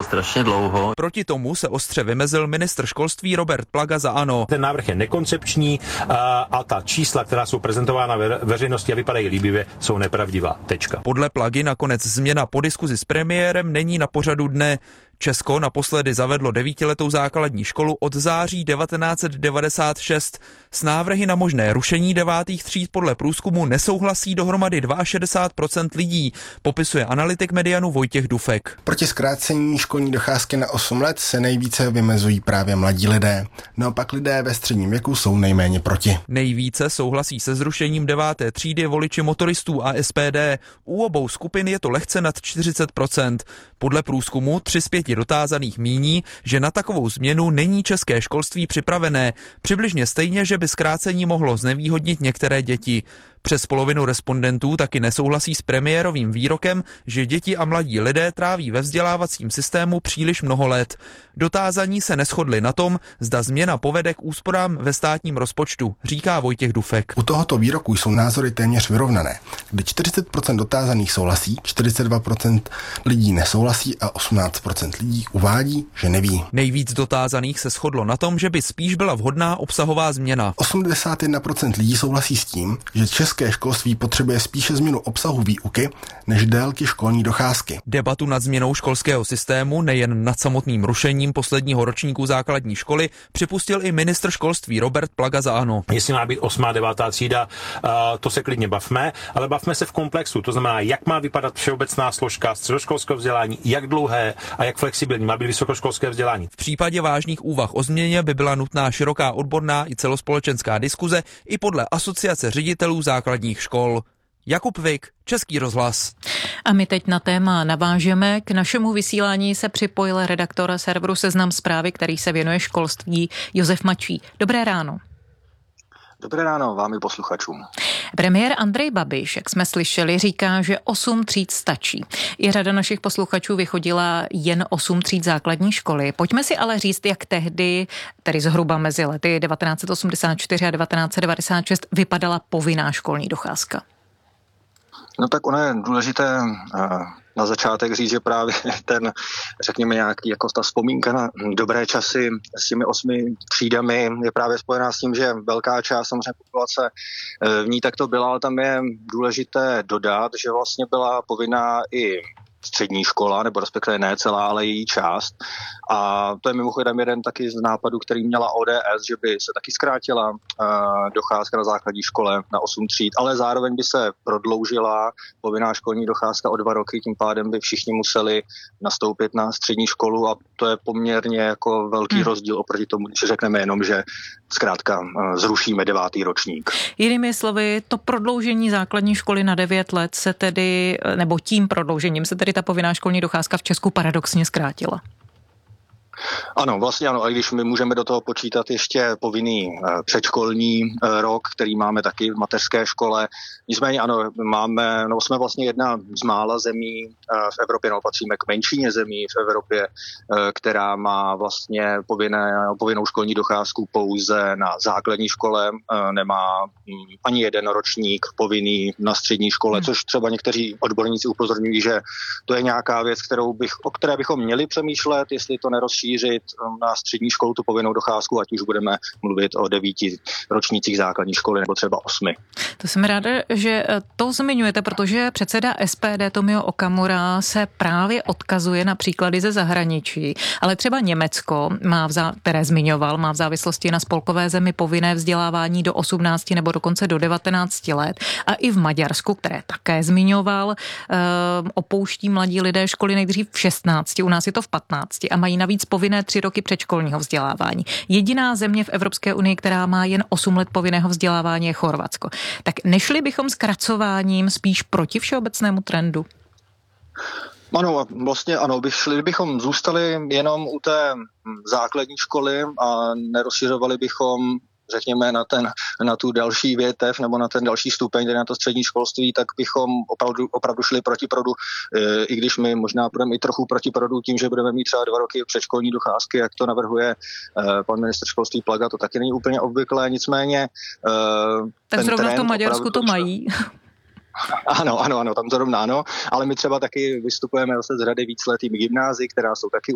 strašně dlouho. Proti tomu se ostře vymezil ministr školství Robert Plaga za ANO. Ten návrh je nekoncepční a ta čísla, která jsou prezentována veřejnosti a vypadají líbivě, jsou nepravdivá. Tečka. Podle Plagy nakonec změna po diskuzi s premiérem není na pořadu dne. Česko naposledy zavedlo 9letou základní školu od září 1996. S návrhy na možné rušení 9. tříd podle průzkumu nesouhlasí dohromady 62% lidí, popisuje analytik Medianu Vojtěch Dufek. Proti zkrácení školní docházky na 8 let se nejvíce vymezují právě mladí lidé. Naopak lidé ve středním věku jsou nejméně proti. Nejvíce souhlasí se zrušením 9. třídy voliči motoristů a SPD. U obou skupin je to lehce nad 40%. Podle průzkumu 3 z 5 dotázaných míní, že na takovou změnu není české školství připravené, přibližně stejně, že by zkrácení mohlo znevýhodnit některé děti. Přes polovinu respondentů taky nesouhlasí s premiérovým výrokem, že děti a mladí lidé tráví ve vzdělávacím systému příliš mnoho let. Dotázaní se neshodli na tom, zda změna povede k úsporám ve státním rozpočtu, říká Vojtěch Dufek. U tohoto výroku jsou názory téměř vyrovnané, kdy 40% dotázaných souhlasí, 42% lidí nesouhlasí a 18% lidí uvádí, že neví. Nejvíc dotázaných se shodlo na tom, že by spíš byla vhodná obsahová změna. 81% lidí souhlasí s tím, že české školství potřebuje spíše změnu obsahu výuky než délky školní docházky. Debatu nad změnou školského systému, nejen nad samotným rušením posledního ročníku základní školy, připustil i ministr školství Robert Plaga za ANO. Jestli má být 8. a 9. třída, to se klidně bavme, ale bavme se v komplexu. To znamená, jak má vypadat všeobecná složka středoškolského vzdělání, jak dlouhé a jak flexibilní má být vysokoškolské vzdělání. V případě vážných úvah o změně by byla nutná široká odborná i celospolečenská diskuze i podle Asociace ředitelů základních škol. Jakub Vik, Český rozhlas. A my teď na téma navážeme. K našemu vysílání se připojil redaktor serveru Seznam Zprávy, který se věnuje školství, Josef Mačí. Dobré ráno. Dobré ráno vám i posluchačům. Premiér Andrej Babiš, jak jsme slyšeli, říká, že 8 tříd stačí. I řada našich posluchačů vychodila jen 8 tříd základní školy. Pojďme si ale říct, jak tehdy, tedy zhruba mezi lety 1984 a 1996, vypadala povinná školní docházka. No tak ono je důležité na začátek říct, že právě ten, řekněme nějaký, jako ta vzpomínka na dobré časy s těmi 8 třídami je právě spojená s tím, že velká část samozřejmě populace v ní takto byla, ale tam je důležité dodat, že vlastně byla povinná i střední škola, nebo respektive ne celá, ale její část. A to je mimochodem jeden taky z nápadů, který měla ODS, že by se taky zkrátila docházka na základní škole na 8 tříd, ale zároveň by se prodloužila povinná školní docházka o 2 roky, tím pádem by všichni museli nastoupit na střední školu a to je poměrně jako velký rozdíl oproti tomu, když řekneme jenom, že zkrátka zrušíme 9. ročník. Jinými slovy, to prodloužení základní školy na 9 let se tedy, nebo tím prodloužením se tedy ta povinná školní docházka v Česku paradoxně zkrátila. Ano, vlastně ano, a když my můžeme do toho počítat ještě povinný předškolní rok, který máme taky v mateřské škole. Nicméně ano, jsme vlastně jedna z mála zemí v Evropě, patříme k menšině zemí v Evropě, která má vlastně povinnou školní docházku pouze na základní škole, nemá ani jeden ročník povinný na střední škole, což třeba někteří odborníci upozorňují, že to je nějaká věc, o které bychom měli přemýšlet, jestli to nerozšířit na střední školu tu povinnou docházku, ať už budeme mluvit o 9 ročnících základní školy nebo třeba 8. To jsem ráda, že to zmiňujete, protože předseda SPD Tomio Okamura se právě odkazuje na příklady ze zahraničí, ale třeba Německo které zmiňoval, má v závislosti na spolkové zemi povinné vzdělávání do 18 nebo dokonce do 19 let a i v Maďarsku, které také zmiňoval, opouští mladí lidé školy nejdřív v 16, u nás je to v 15 a mají navíc povinné 3 roky předškolního vzdělávání. Jediná země v Evropské unii, která má jen 8 let povinného vzdělávání, je Chorvatsko. Tak nešli bychom zkracováním spíš proti všeobecnému trendu? Ano, vlastně ano, bychom zůstali jenom u té základní školy a nerozšiřovali bychom řekněme na tu další větev nebo na ten další stupeň, tedy na to střední školství, tak bychom opravdu šli proti proudu, i když my možná budeme i trochu proti proudu tím, že budeme mít třeba 2 roky předškolní docházky, jak to navrhuje pan ministr školství Plaga, to taky není úplně obvyklé, nicméně tak zrovna v tom Maďarsku to mají. Ano, tam zrovna ano, ale my třeba taky vystupujeme zase z řady víceletými gymnázií, která jsou taky